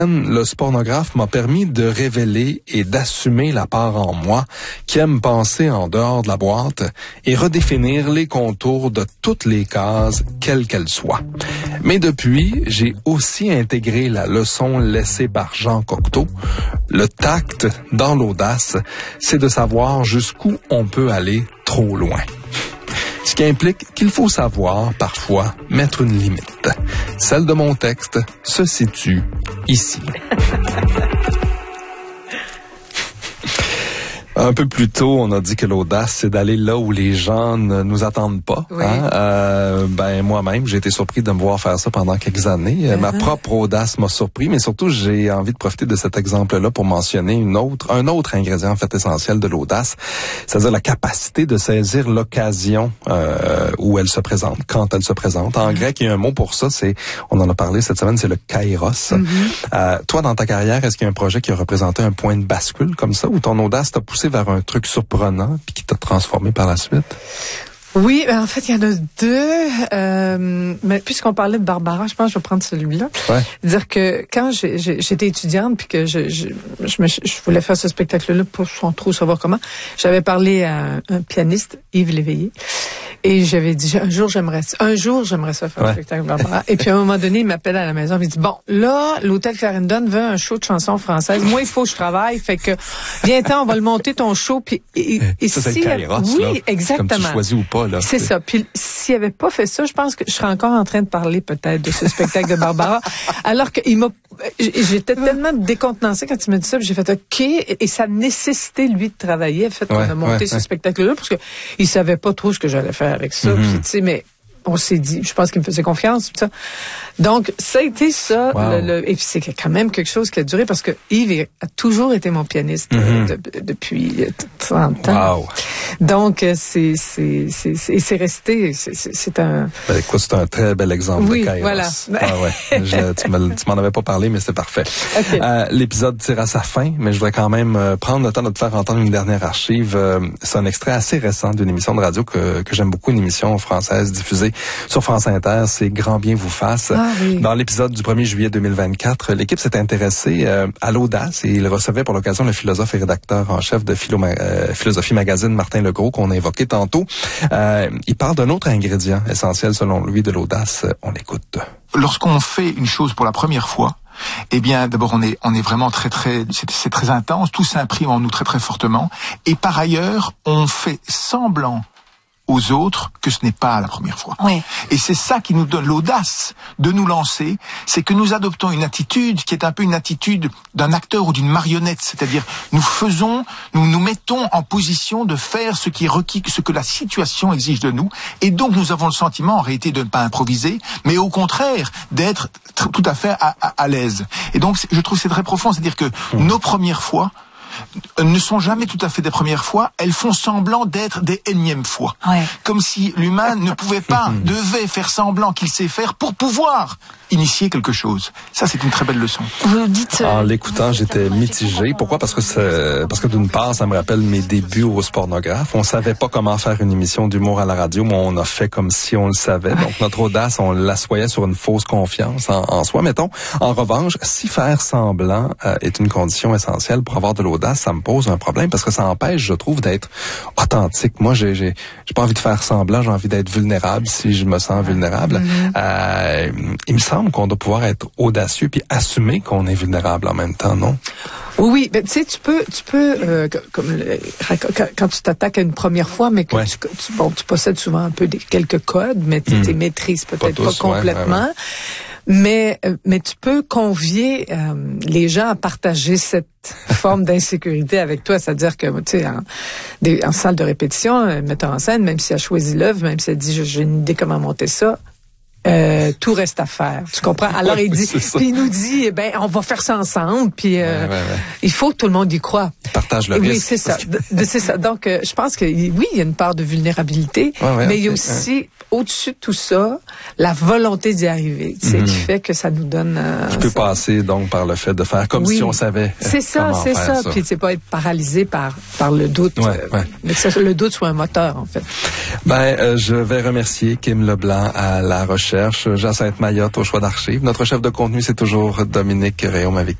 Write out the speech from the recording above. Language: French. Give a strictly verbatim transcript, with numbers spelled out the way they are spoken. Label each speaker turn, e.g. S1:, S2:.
S1: Le spornographe m'a permis de révéler et d'assumer la part en moi qui aime penser en dehors de la boîte et redéfinir les contours de toutes les cases, quelles qu'elles soient. Mais depuis, j'ai aussi intégré la leçon laissée par Jean Cocteau. Le tact dans l'audace, c'est de savoir jusqu'où on peut aller trop loin. Ce qui implique qu'il faut savoir, parfois, mettre une limite. Celle de mon texte se situe ici. Un peu plus tôt, on a dit que l'audace, c'est d'aller là où les gens ne nous attendent pas.
S2: Oui.
S1: Hein? Euh, ben moi-même, j'ai été surpris de me voir faire ça pendant quelques années. Uh-huh. Ma propre audace m'a surpris, mais surtout, j'ai envie de profiter de cet exemple-là pour mentionner une autre, un autre ingrédient en fait essentiel de l'audace, c'est-à-dire la capacité de saisir l'occasion euh, où elle se présente, quand elle se présente. En uh-huh. grec, il y a un mot pour ça, c'est, on en a parlé cette semaine, c'est le kairos. Uh-huh. Euh, toi, dans ta carrière, est-ce qu'il y a un projet qui a représenté un point de bascule comme ça, où ton audace t'a poussé vers un truc surprenant puis qui t'a transformé par la suite?
S2: Oui, en fait, il y en a deux. Euh, mais puisqu'on parlait de Barbara, je pense que je vais prendre celui-là.
S1: Ouais.
S2: Dire que quand j'ai, j'ai, j'étais étudiante puis que je, je, je, me, je voulais faire ce spectacle-là pour sans trop savoir comment, j'avais parlé à un, un pianiste, Yves Léveillé, et j'avais dit un jour j'aimerais un jour j'aimerais ça faire ouais. un spectacle de Barbara. Et puis à un moment donné, il m'appelle à la maison, il me dit bon là, l'hôtel Clarendon veut un show de chansons françaises. Moi, il faut que je travaille, fait que viens-t'en, on va le monter ton show. Puis et, et
S1: ça,
S2: si,
S1: c'est le kairos,
S2: oui,
S1: là.
S2: exactement.
S1: Comme tu choisis ou pas là.
S2: C'est ça. Puis s'il avait pas fait ça, je pense que je serais encore en train de parler peut-être de ce spectacle de Barbara. Alors qu'il m'a, j'étais tellement décontenancée quand il m'a dit ça, puis j'ai fait OK, et ça nécessitait lui de travailler, en fait,
S1: ouais,
S2: de monter
S1: ouais,
S2: ce
S1: ouais.
S2: spectacle-là, parce que il savait pas trop ce que j'allais faire avec ça.
S1: Mm-hmm.
S2: Puis, tu sais, mais on s'est dit, je pense qu'il me faisait confiance, ça. Donc, ça a été ça,
S1: wow.
S2: le, le, et puis c'est quand même quelque chose qui a duré, parce que Yves a toujours été mon pianiste mm-hmm. de, de, depuis trente ans.
S1: Wow.
S2: Donc, c'est, c'est, c'est, c'est, c'est resté, c'est, c'est, c'est un...
S1: Ben, écoute, c'est un très bel exemple
S2: oui,
S1: de kairos.
S2: Voilà.
S1: Ah ouais. Je, tu, me, tu m'en avais pas parlé, mais c'est parfait.
S2: Okay.
S1: Euh, l'épisode tire à sa fin, mais je voudrais quand même euh, prendre le temps de te faire entendre une dernière archive. Euh, c'est un extrait assez récent d'une émission de radio que, que j'aime beaucoup, une émission française diffusée sur France Inter, c'est Grand bien vous fasse.
S2: Ah, oui.
S1: Dans l'épisode du premier juillet deux mille vingt-quatre, l'équipe s'est intéressée euh, à l'audace et il recevait pour l'occasion le philosophe et rédacteur en chef de Philo, euh, Philosophie Magazine, Martin Legros, qu'on a évoqué tantôt. Euh, il parle d'un autre ingrédient essentiel selon lui de l'audace. On l'écoute.
S3: Lorsqu'on fait une chose pour la première fois, eh bien, d'abord, on est, on est vraiment très, très, c'est, c'est très intense. Tout s'imprime en nous très, très fortement. Et par ailleurs, on fait semblant aux autres que ce n'est pas la première fois.
S2: Oui.
S3: Et c'est ça qui nous donne l'audace de nous lancer, c'est que nous adoptons une attitude qui est un peu une attitude d'un acteur ou d'une marionnette, c'est-à-dire nous faisons, nous nous mettons en position de faire ce qui est requis, ce que la situation exige de nous, et donc nous avons le sentiment en réalité de ne pas improviser, mais au contraire d'être t- tout à fait à, à, à l'aise. Et donc je trouve que c'est très profond, c'est-à-dire que mmh. nos premières fois ne sont jamais tout à fait des premières fois, elles font semblant d'être des énièmes fois.
S2: Ouais.
S3: Comme si l'humain ne pouvait pas, devait faire semblant qu'il sait faire pour pouvoir initier quelque chose. Ça, c'est une très belle leçon.
S2: Vous dites... Euh...
S1: En l'écoutant, j'étais mitigé. Pourquoi? Parce que c'est, parce que d'une part, ça me rappelle mes débuts au spornographe. On savait pas comment faire une émission d'humour à la radio, mais on a fait comme si on le savait. Donc, notre audace, on l'assoyait sur une fausse confiance en, en soi. Mettons, en revanche, si faire semblant euh, est une condition essentielle pour avoir de l'audace, ça me pose un problème parce que ça empêche, je trouve, d'être authentique. Moi, j'ai, j'ai, j'ai pas envie de faire semblant, j'ai envie d'être vulnérable si je me sens vulnérable. Mm-hmm. Euh, il me semble qu'on doit pouvoir être audacieux puis assumer qu'on est vulnérable en même temps, non?
S2: Oui, oui, ben, tu sais, tu peux, tu peux, euh, comme le, quand, quand tu t'attaques à une première fois, mais que ouais. tu, tu, bon, tu possèdes souvent un peu des quelques codes, mais tu mm. maîtrises peut-être pas, tous, pas complètement. Ouais, ouais, ouais. Mais, mais tu peux convier euh, les gens à partager cette forme d'insécurité avec toi. C'est-à-dire que, tu sais, en, des, en salle de répétition, un metteur en scène, même s'il a choisi l'œuvre, même s'il a dit, j'ai une idée comment monter ça, Euh, tout reste à faire. Tu comprends? Alors
S1: ouais,
S2: il dit, puis il nous dit, eh ben on va faire ça ensemble. Puis euh,
S1: ouais, ouais, ouais.
S2: il faut que tout le monde y croie.
S1: Partage le
S2: oui,
S1: risque.
S2: Oui, c'est ça. De, c'est ça. Donc euh, je pense que oui, il y a une part de vulnérabilité,
S1: ouais, ouais,
S2: mais
S1: okay,
S2: il y a aussi
S1: ouais.
S2: au-dessus de tout ça la volonté d'y arriver. Tu sais, mm-hmm. qui fait que ça nous donne. Euh,
S1: tu peux
S2: ça...
S1: passer donc par le fait de faire comme
S2: oui.
S1: si on savait.
S2: C'est ça, c'est ça. ça. Puis c'est pas être paralysé par par le doute,
S1: ouais,
S2: euh,
S1: ouais.
S2: mais que ça, le doute soit un moteur en fait.
S1: Ben, euh, je vais remercier Kim Leblanc à la recherche. recherche, Jacinthe Mayotte au choix d'archives. Notre chef de contenu, c'est toujours Dominique Réaume avec